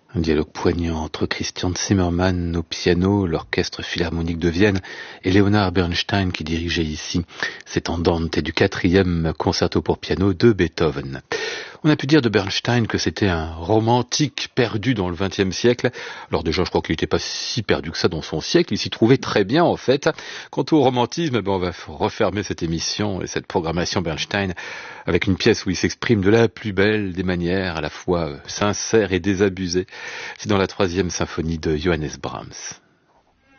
Un dialogue poignant entre Christian Zimmermann au piano, l'Orchestre Philharmonique de Vienne et Leonard Bernstein qui dirigeait ici cet andante du 4e concerto pour piano de Beethoven. On a pu dire de Bernstein que c'était un romantique perdu dans le XXe siècle. Alors déjà, je crois qu'il n'était pas si perdu que ça dans son siècle. Il s'y trouvait très bien, en fait. Quant au romantisme, on va refermer cette émission et cette programmation Bernstein avec une pièce où il s'exprime de la plus belle des manières, à la fois sincère et désabusée. C'est dans la 3e symphonie de Johannes Brahms.